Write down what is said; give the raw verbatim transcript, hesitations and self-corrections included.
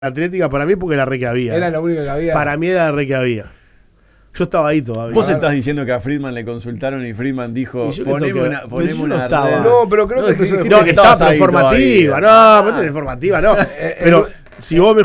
Atlética para mí porque era re que había. Era lo único que había. Para mí era re que había. Yo estaba ahí todavía. Vos estás diciendo que a Friedman le consultaron y Friedman dijo, poneme una, poneme yo una no estaba. red. No, pero creo no, que... que, que, no, que estaba ahí informativa. todavía. No, no, informativa, no. Pero si vos me